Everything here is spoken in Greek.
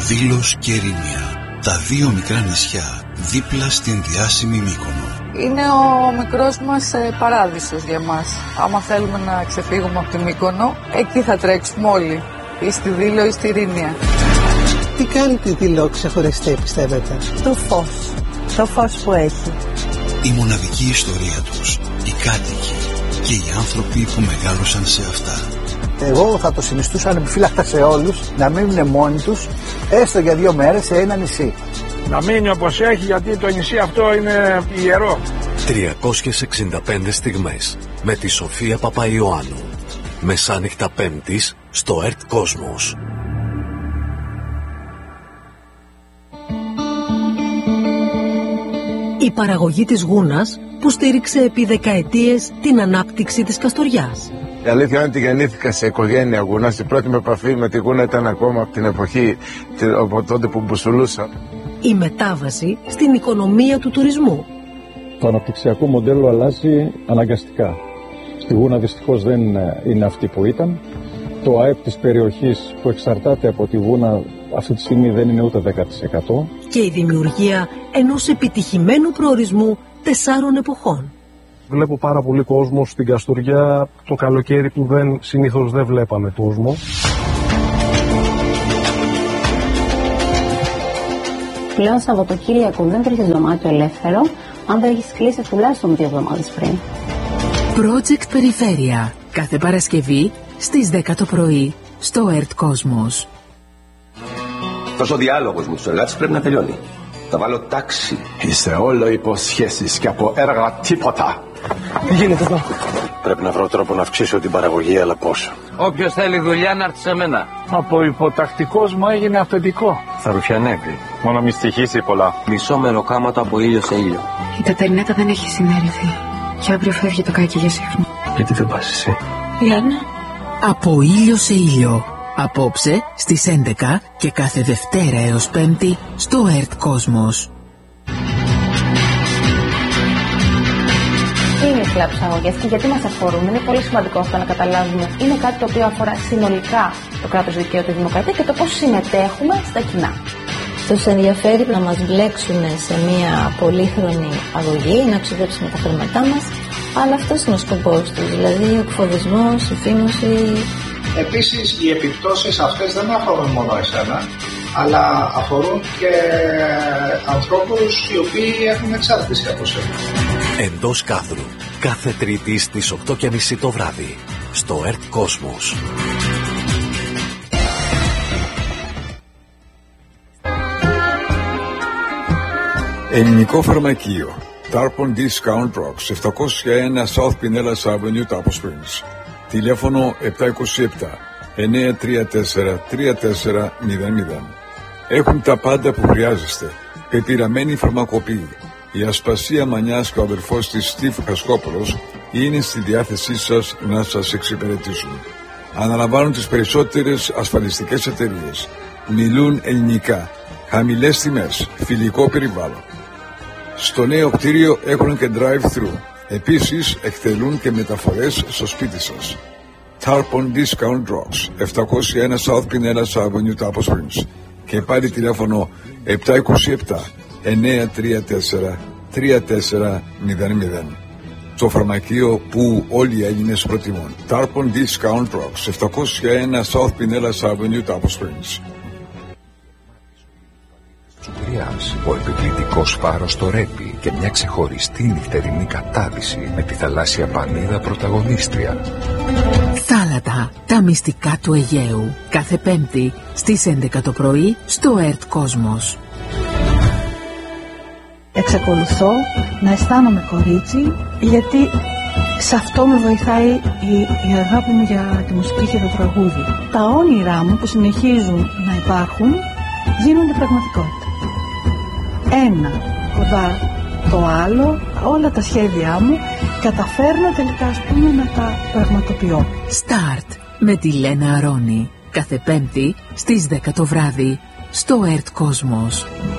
Δήλος και Ερήμια, τα δύο μικρά νησιά δίπλα στην διάσημη Μύκονο. Είναι ο μικρός μας παράδεισος για μας. Άμα θέλουμε να ξεφύγουμε από τη Μύκονο, εκεί θα τρέξουμε όλοι. Ή στη Δήλο ή στη Ερήμια. Τι κάνει τη Δήλο ξεχωριστή, πιστεύετε? Το φως. Το φως που έχει. Η μοναδική ιστορία τους, οι κάτοικοι και οι άνθρωποι που μεγάλωσαν σε αυτά. Εγώ θα το συνιστούσα ανεπιφύλακτα σε όλους να μείνουν μόνοι τους, έστω για 2 μέρες σε ένα νησί. Να μείνει όπως έχει, γιατί το νησί αυτό είναι ιερό. 365 στιγμές με τη Σοφία Παπαϊωάννου. Μεσάνυχτα Πέμπτης στο ΕΡΤ Κόσμος. Η παραγωγή της γούνας που στήριξε επί δεκαετίες την ανάπτυξη της Καστοριάς. Η αλήθεια είναι ότι γεννήθηκα σε οικογένεια γούνας. Η πρώτη μου επαφή με τη γούνα ήταν ακόμα από την εποχή από τότε που μπουσουλούσα. Η μετάβαση στην οικονομία του τουρισμού. Το αναπτυξιακό μοντέλο αλλάζει αναγκαστικά. Στη Γούνα δυστυχώς δεν είναι αυτή που ήταν. Το ΑΕΠ της περιοχής που εξαρτάται από τη Γούνα αυτή τη στιγμή δεν είναι ούτε 10%. Και η δημιουργία ενός επιτυχημένου προορισμού 4 εποχών. Βλέπω πάρα πολύ κόσμο στην Καστοριά το καλοκαίρι που συνήθως δεν βλέπαμε κόσμο. Πλέον Σαββατοκύριακο δεν βρίσκεις δωμάτιο ελεύθερο αν δεν έχεις κλείσει τουλάχιστον 2 εβδομάδες πριν. Project Περιφέρεια. Κάθε Παρασκευή στις 10 το πρωί στο ΕΡΤ Κόσμος. Αυτός ο διάλογος με τους εργάτες πρέπει να τελειώνει. Θα βάλω τάξη. Είσαι όλο υποσχέσεις και από έργα τίποτα. Τι γίνεται εδώ? Πρέπει να βρω τρόπο να αυξήσω την παραγωγή, αλλά πόσο? Όποιος θέλει δουλειά να έρθει σε μένα. Από υποτακτικός μου έγινε αυθεντικό. Θα ρουφιανεύει. Μόνο μη στοιχήσει πολλά. Μισό μεροκάματο από ήλιο σε ήλιο. Η Τατερινέτα δεν έχει συνέλθει. Και αύριο φεύγει το κάκι για σύχνο. Γιατί δεν πας εσύ? Λένα. Από ήλιο σε ήλιο. Απόψε στις 11 και κάθε Δευτέρα έως Πέμπτη στο ΕΡΤ Κόσμος. Τι είναι οι κλαψαγωγές και γιατί μας αφορούν? Είναι πολύ σημαντικό αυτό να καταλάβουμε. Είναι κάτι το οποίο αφορά συνολικά το κράτος δικαίου, τη δημοκρατία και το πώς συμμετέχουμε στα κοινά. Τους ενδιαφέρει να μας μπλέξουν σε μια πολύχρονη αγωγή, να ξοδέψουμε τα χρήματά μας, αλλά αυτός είναι ο σκοπός τους, δηλαδή ο εκφοβισμός, η φήμωση. Επίσης, οι επιπτώσεις αυτές δεν αφορούν μόνο εσένα, αλλά αφορούν και ανθρώπους οι οποίοι έχουν εξάρτηση από σένα. Εντός κάδρου, κάθε Τρίτη στις 8:30 το βράδυ, στο ΕΡΤ Κόσμος. Ελληνικό φαρμακείο. Tarpon Discount Drugs, 701 South Pinellas Avenue, Tapo Springs. Τηλέφωνο 727-934-3400. Έχουν τα πάντα που χρειάζεστε. Πεπειραμένη φαρμακοποιή. Η Ασπασία Μανιάς και ο αδερφός της Στίβ Χασκόπουλος είναι στη διάθεσή σας να σας εξυπηρετήσουν. Αναλαμβάνουν τις περισσότερες ασφαλιστικές εταιρείες. Μιλούν ελληνικά. Χαμηλές τιμές. Φιλικό περιβάλλον. Στο νέο κτίριο έχουν και drive-thru. Επίσης εκτελούν και μεταφορές στο σπίτι σας. Tarpon Discount Drugs, 701 South Pinellas Avenue, Tapo Springs. Και πάλι τηλέφωνο 727-934-3400. Το φαρμακείο που όλοι οι Έλληνες προτιμούν. Tarpon Discount Drugs, 701 South Pinellas Avenue, Tapo Springs. Τσουκριάς, ο επικλητικός φάρος στο Ρέπι και μια ξεχωριστή νυχτερινή κατάδυση με τη θαλάσσια πανίδα πρωταγωνίστρια. Θάλατα, τα μυστικά του Αιγαίου. Κάθε Πέμπτη στις 11 το πρωί στο ΕΡΤ Κόσμος. Εξακολουθώ να αισθάνομαι κορίτσι, γιατί σε αυτό με βοηθάει η αγάπη μου για τη μουσική και το τραγούδι. Τα όνειρά μου που συνεχίζουν να υπάρχουν γίνονται πραγματικότητα. Ένα κοντά το άλλο, όλα τα σχέδιά μου καταφέρνω τελικά να τα πραγματοποιώ. Start με τη Λένα Αρώνη. Κάθε Πέμπτη στις 10 το βράδυ στο ΕΡΤ Κόσμος.